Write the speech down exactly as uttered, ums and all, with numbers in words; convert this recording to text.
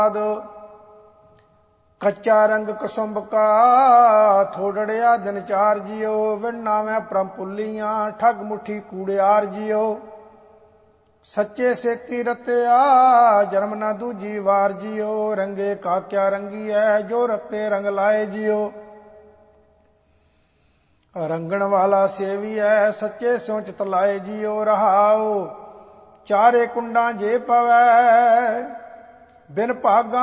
ਕੱਚਾ ਰੰਗ ਕਸੁੰਭ ਕਾ ਥੋੜੜਿਆ ਦਿਨ ਚਾਰ ਜਿਉ। ਵਿਣ ਨਾਵੇਂ ਪਰਮ ਪੁੱਲੀਆਂ ਠੱਗ ਮੁੱਠੀ ਕੂੜਿਆਰ ਜਿਉ। ਸੱਚੇ ਸੇਤੀ ਰਤਿਆ ਜਨਮ ਨਾ ਦੂਜੀ ਵਾਰ ਜਿਉ। ਰੰਗੇ ਕਾ ਕਿਆ ਰੰਗੀਐ ਜੋ ਰਤੇ ਰੰਗ ਲਾਏ ਜਿਉ। ਰੰਗਣ ਵਾਲਾ ਸੇਵੀਐ ਸੱਚੇ ਸਿਉ ਚਿਤ ਲਾਏ ਜਿਉ। ਰਹਾਉ ਚਾਰੇ ਕੁੰਡਾਂ ਜੇ ਪਵੈ ਬਿਨ ਭਾਗਾਂ